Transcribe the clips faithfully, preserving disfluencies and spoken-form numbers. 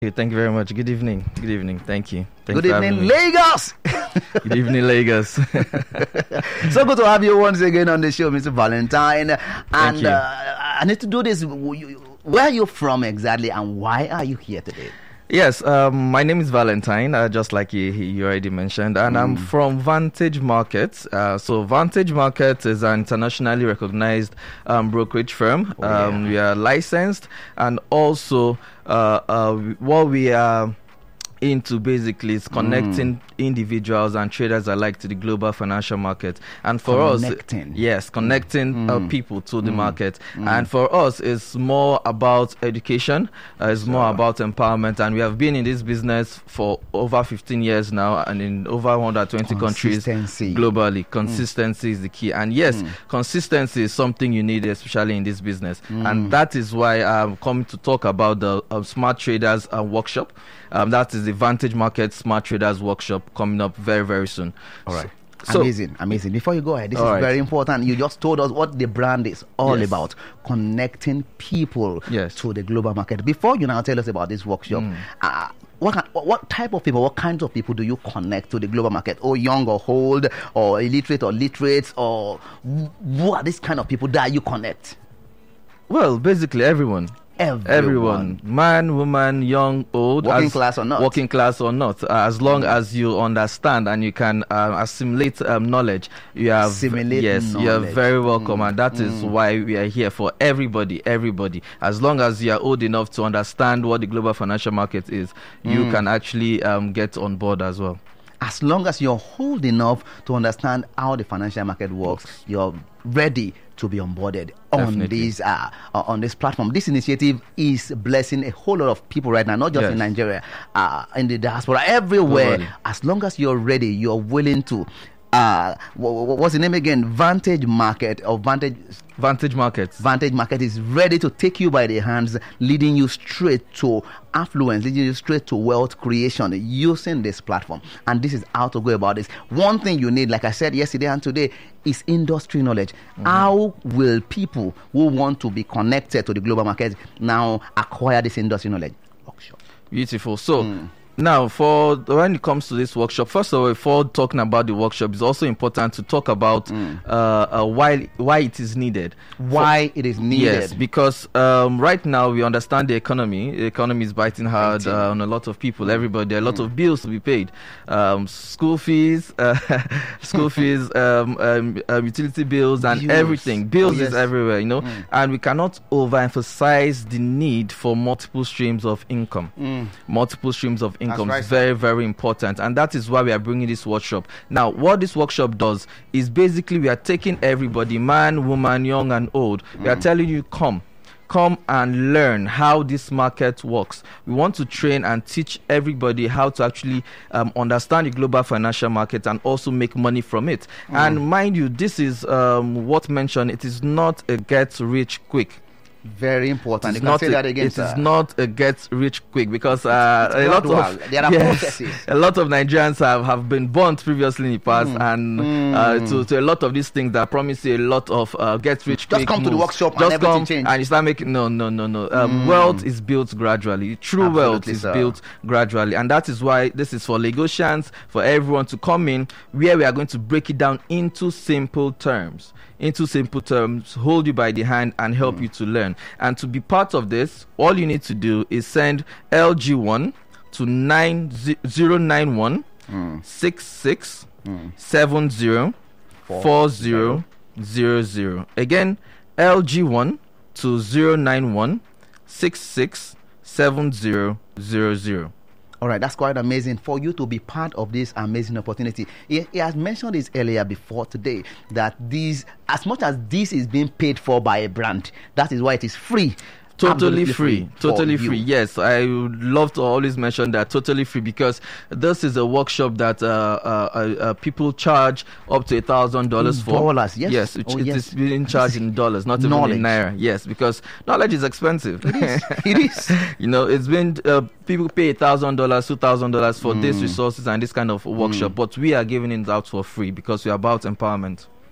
Okay, thank you very much. Good evening. Good evening. Thank you. Thank Good you for evening, having me. Lagos. Good evening, Lagos. So good to have you once again on the show, Mister Valentine. And you. uh, I need to do this. Where are you from exactly, and why are you here today? Yes, um, my name is Valentine, uh, just like you, you already mentioned, and I'm from Vantage Markets. Uh, so Vantage Markets is an internationally recognized um, brokerage firm. Oh, yeah. um, we are licensed, and also uh, uh, what we are into basically is connecting individuals and traders alike to the global financial market. And for Connecting. us, yes, connecting Mm. uh, people to the Mm. market. Mm. And for us, it's more about education, uh, it's more Sure. about empowerment. And we have been in this business for over fifteen years now, and in over one hundred twenty countries Consistency. globally. Consistency is the key. And yes, Mm. consistency is something you need, especially in this business. Mm. And that is why I'm coming to talk about the uh, Smart Traders uh, Workshop. Um, that is the Vantage Market Smart Traders Workshop coming up very, very soon. All right. So- amazing, amazing. Before you go ahead, this All is right. very important. You just told us what the brand is all Yes. about, connecting people Yes. to the global market. Before you now tell us about this workshop, Mm. uh, what, kind- what what type of people, what kinds of people do you connect to the global market? Or young or old, or illiterate or literate, or who are these kind of people that you connect? Well, basically everyone. Everyone. Everyone, man, woman, young, old, Working as- class or not. working class or not, uh, as long as you understand and you can uh, assimilate um, knowledge, you are v- Assimilate yes, you are knowledge. very welcome, Mm. and that is why we are here for everybody. Everybody, as long as you are old enough to understand what the global financial market is, you Mm. can actually um, get on board as well. As long as you're old enough to understand how the financial market works, you're ready to be onboarded on Definitely. this uh, uh, on this platform. This initiative is blessing a whole lot of people right now, not just Yes. in Nigeria, uh, in the diaspora, everywhere. Globally. As long as you're ready, you're willing to. Uh, wha- wha- what's the name again? Vantage Market or Vantage Vantage Markets. Vantage Market is ready to take you by the hands, leading you straight to affluence, leading you straight to wealth creation using this platform. And this is how to go about this. One thing you need, like I said yesterday and today, is industry knowledge. How will people who want to be connected to the global market now acquire this industry knowledge? Workshop. Beautiful. So now, for when it comes to this workshop, first of all, before talking about the workshop, it's also important to talk about uh, uh, why why it is needed. Why it is needed. Yes, because um, right now we understand the economy. The economy is biting hard Biting. uh, on a lot of people. Everybody, there are a lot of bills to be paid. Um, school fees, uh, school fees, um, um, um, utility bills, and Bills. everything. Bills Oh, yes. is everywhere, you know. And we cannot overemphasize the need for multiple streams of income. Multiple streams of income right, is sir. very, very important, and that is why we are bringing this workshop. Now, what this workshop does is basically we are taking everybody, man, woman, young and old. We are telling you, come. Come and learn how this market works. We want to train and teach everybody how to actually um, understand the global financial market and also make money from it. And mind you, this is um, what mentioned. It is not a get rich quick. Very important. It's You can not say a, that again, it sir. is not a get rich quick, because uh, a lot gradual. of There are processes. a lot of Nigerians have, have been burnt previously in the past, and Uh, Mm. to, to a lot of these things that promise you a lot of uh, get rich quick Just come to the moves. workshop and Just everything come change. and you start making no no no no um, wealth is built gradually. True wealth Absolutely, is sir. built gradually, and that is why this is for Lagosians, for everyone to come in, where we are going to break it down into simple terms into simple terms, hold you by the hand and help you to learn. And to be part of this, all you need to do is send L G one to nine zero nine one six six seven zero four zero zero zero. Again, L G one to zero nine one six six seven zero zero zero. All right, that's quite amazing for you to be part of this amazing opportunity. He, he has mentioned this earlier before today, that these, as much as this is being paid for by a brand, that is why it is free. Totally Absolutely free, for totally you. free. Yes, I would love to always mention that totally free, because this is a workshop that uh, uh, uh, uh, people charge up to a thousand dollars In for. dollars, yes. yes, it, Oh, it yes. is being charged in dollars, not Knowledge. even in naira. Yes, because knowledge is expensive. It is. It is. You know, it's been uh, people pay a thousand dollars, two thousand dollars for these resources and this kind of workshop, but we are giving it out for free because we are about empowerment.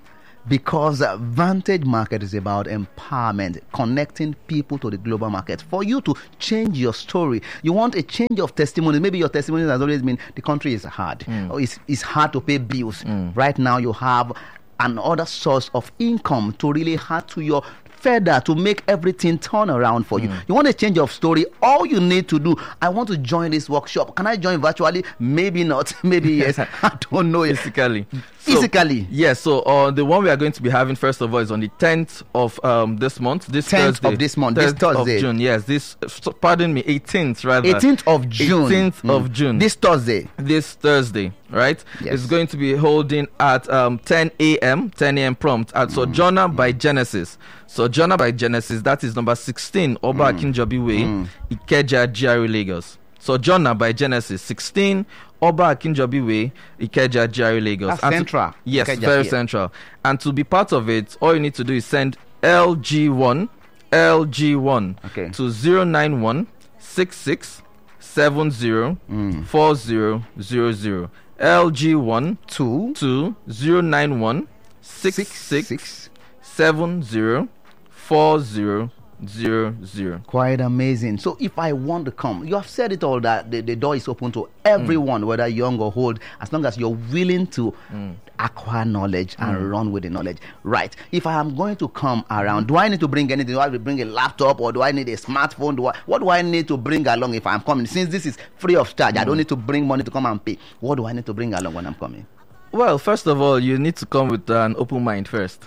because uh, Vantage Market is about empowerment, connecting people to the global market. For you to change your story, you want a change of testimony. Maybe your testimony has always been the country is hard, Mm. or it's, it's hard to pay bills. Mm. Right now, you have another source of income to really add to your further to make everything turn around for you. You want a change of story? All you need to do, I want to join this workshop. Can I join virtually? Maybe not. Maybe yes. I don't know. Physically. So, Physically. yes. So uh, the one we are going to be having first of all is on the tenth of um, this month. This tenth Thursday. of this month. This tenth of Thursday. June. Yes. This. So, pardon me. eighteenth rather. eighteenth of June. eighteenth of June. This Thursday. This Thursday, right? Yes. It's going to be holding at um, ten a.m. ten a.m. prompt at Sojourner by Genesis. Sojourner by Genesis, that is number sixteen, Oba Akinjobi Way, Ikeja, G R A, Lagos. Sojourner by Genesis, sixteen, Oba Akinjobi Way, Ikeja, G R A, Lagos. That's And to- central. yes, Ikeja very here. central. And to be part of it, all you need to do is send L G one, L G one Okay. to zero nine one six six seven zero four zero zero zero. L G one Two. to zero nine one six Six. six Six. seven zero four zero zero zero. Quite amazing. So if I want to come, you have said it all that the, the door is open to everyone, whether young or old, as long as you're willing to acquire knowledge and run with the knowledge. Right. If I am going to come around, do I need to bring anything? Do I have to bring a laptop or do I need a smartphone? Do I, what do I need to bring along if I'm coming? Since this is free of charge, I don't need to bring money to come and pay. What do I need to bring along when I'm coming? Well, first of all, you need to come with an open mind first.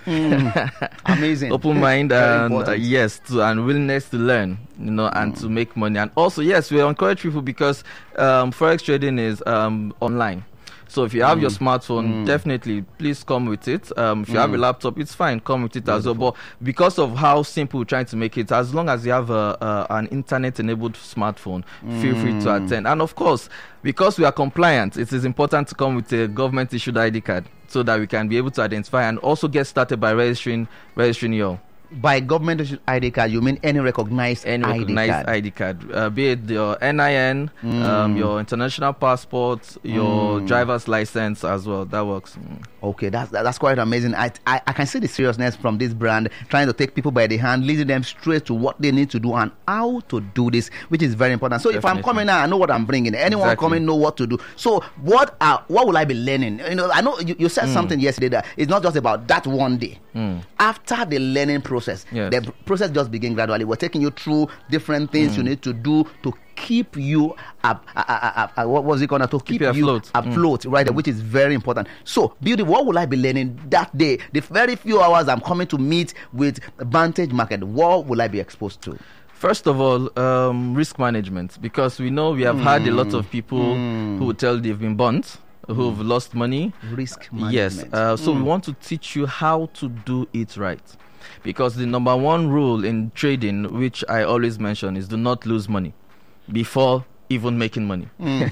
Amazing. Open mind Very and uh, important. yes, to, and willingness to learn, you know, and to make money. And also, yes, we encourage people because um, forex trading is um, online. So if you have your smartphone, definitely please come with it. Um, if you have a laptop, it's fine, come with it as well. But because of how simple we're trying to make it, as long as you have a, a, an internet-enabled smartphone, feel free to attend. And of course, because we are compliant, it is important to come with a government-issued I D card so that we can be able to identify and also get started by registering registering your By government issued I D card, you mean any recognized any I D recognized card? I D card, uh, be it your N I N, um, your international passport, your driver's license as well. That works. Mm. Okay, that's that, that's quite amazing. I, I I can see the seriousness from this brand, trying to take people by the hand, leading them straight to what they need to do and how to do this, which is very important. So if I'm Definitely. coming now, I know what I'm bringing. Anyone Exactly. coming know what to do. So what are what will I be learning? You know, I know you, you said something yesterday that it's not just about that one day. After the learning process, Yes. the process just begins gradually. We're taking you through different things you need to do to keep you up, uh, uh, uh, uh, what was it called? To keep, you afloat. afloat, right? Which is very important. So, beauty, what will I be learning that day? The very few hours I'm coming to meet with Vantage Market, what will I be exposed to? First of all, um, risk management, because we know we have had a lot of people who will tell they've been burnt, who've lost money. Risk Yes. management. Uh, so we want to teach you how to do it right. Because the number one rule in trading, which I always mention, is do not lose money before even making money.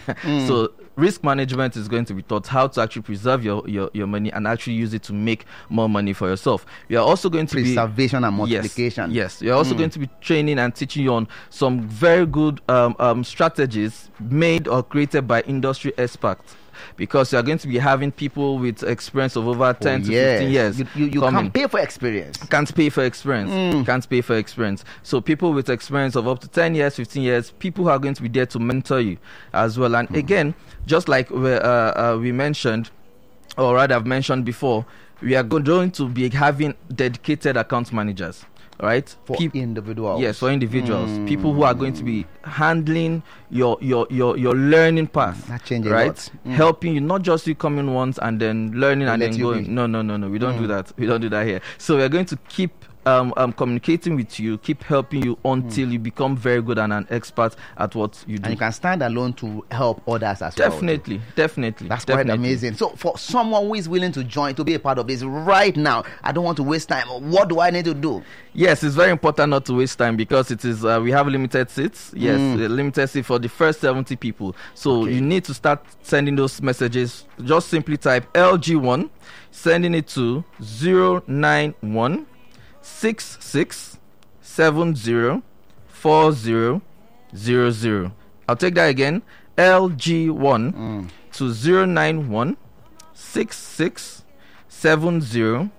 So risk management is going to be taught how to actually preserve your, your, your money and actually use it to make more money for yourself. We are also going to be Preservation and Yes, multiplication. yes. You're also going to be training and teaching you on some very good um, um, strategies made or created by industry experts. Because you are going to be having people with experience of over ten Oh, to yes. fifteen years. You, you, you coming. can't pay for experience. Can't pay for experience. Can't pay for experience. So people with experience of up to ten years, fifteen years, people who are going to be there to mentor you as well. And again, just like we, uh, uh, we mentioned, or rather I've mentioned before, we are go- going to be having dedicated account managers. Right? For Peop- individuals. Yes, for individuals. People who are going to be handling your your your, your learning path. That change a right? lot. Mm. Helping you, not just you coming once and then learning and let then you going. be. No, no, no, no. We don't do that. We don't do that here. So we're going to keep um, um communicating with you, keep helping you until you become very good and an expert at what you do. And you can stand alone to help others as definitely, well. definitely. That's definitely. quite amazing. So, for someone who is willing to join, to be a part of this right now, I don't want to waste time. What do I need to do? Yes, it's very important not to waste time because it is uh, we have limited seats. Yes, uh, limited seat for the first seventy people. So Okay. you need to start sending those messages. Just simply type L G one, sending it to zero nine one six six seven zero four zero zero zero. I'll take that again. L G one to zero nine one six six seven zero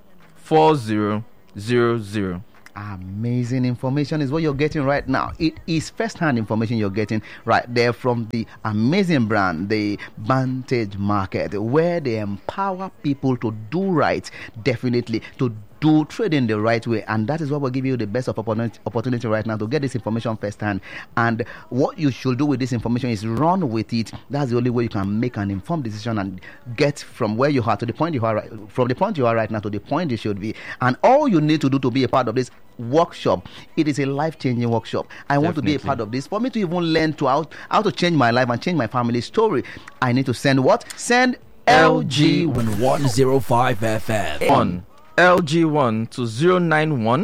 four zero zero zero. Amazing information is what you're getting right now. It is first-hand information you're getting right there from the amazing brand, the Vantage Market, where they empower people to do right, definitely, to do trading the right way. And that is what will give you the best of opportunity, opportunity right now to get this information firsthand. And what you should do with this information is run with it. That's the only way you can make an informed decision and get from where you are to the point you are right, from the point you are right now to the point you should be. And all you need to do to be a part of this workshop, it is a life-changing workshop. I want Definitely. to be a part of this. For me to even learn to how, how to change my life and change my family story, I need to send what? Send L G one oh five F M on L G one to zero nine one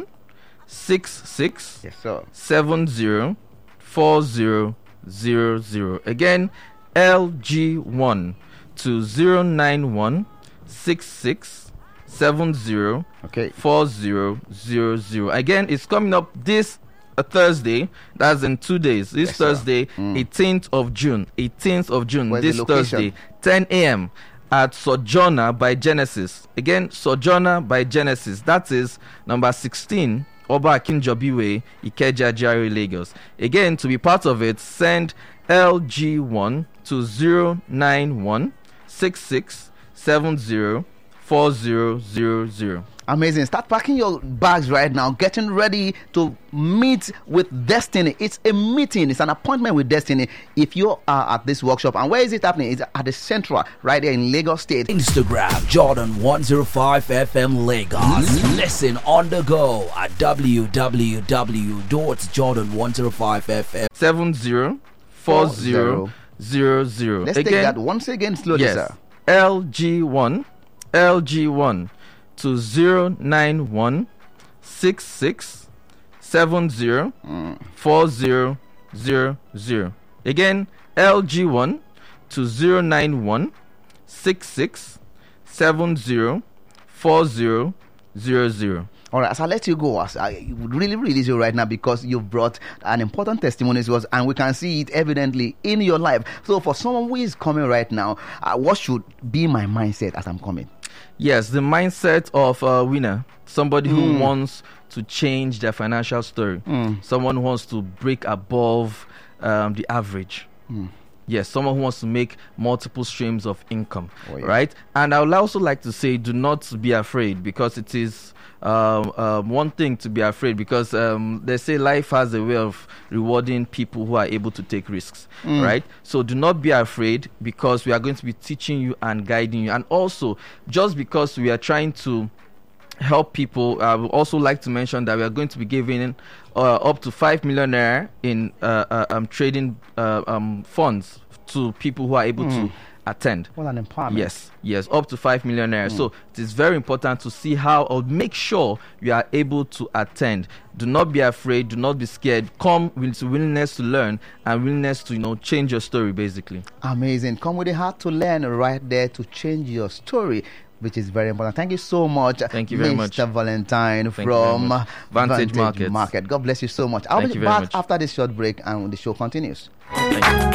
six six yes, sir. seven zero four zero zero zero. Again, L G one to zero nine one six six seven zero okay. four zero zero zero. Again, it's coming up this a Thursday. That's in two days. This yes, Thursday, mm. eighteenth of June. eighteenth of June. Where's this Thursday, ten a.m. at Sojourner by Genesis. Again, Sojourner by Genesis. That is number sixteen, Oba Akinjobi Way, Ikeja, G R A, Lagos. Again, to be part of it, send L G one to zero nine one six six seven zero four zero zero zero. Amazing. Start packing your bags right now, getting ready to meet with destiny. It's a meeting. It's an appointment with destiny. If you are at this workshop, and where is it happening? It's at the Central, right there in Lagos State. Instagram, Jordan one oh five F M Lagos. Mm-hmm. Listen on the go at w w w dot jordan one oh five f m. seven zero four zero zero zero. Let's again, take that once again slowly, yes, sir. L G one, L G one to zero nine one six six seven zero four zero zero zero. Again, L G one to zero nine one six six seven zero four zero zero zero. All right, so I'll let you go. As I would really release you right now because you've brought an important testimony to us, and we can see it evidently in your life. So, for someone who is coming right now, uh, what should be my mindset as I'm coming? Yes, the mindset of a winner, somebody Mm. who wants to change their financial story, Mm. someone who wants to break above um, the average. Mm. Yes, someone who wants to make multiple streams of income, Oh, yeah. right? And I would also like to say, do not be afraid, because it is um, um, one thing to be afraid, because um, they say life has a way of rewarding people who are able to take risks, Mm. right? So do not be afraid, because we are going to be teaching you and guiding you. And also, just because we are trying to help people, I would also like to mention that we are going to be giving uh, up to five million naira in uh, uh, um, trading uh, um, funds to people who are able Mm. to attend. What an empowerment. Yes, yes, up to five million naira. Mm. So it is very important to see how, or make sure you are able to attend. Do not be afraid. Do not be scared. Come with willingness to learn and willingness to, you know, change your story, basically. Amazing. Come with a heart to learn right there to change your story, which is very important. Thank you so much. Thank you very Mister much. Valentine Thank you very from much. Vantage Markets. Market. God bless you so much. I'll Thank be you very back much. after this short break and the show continues. Thank you.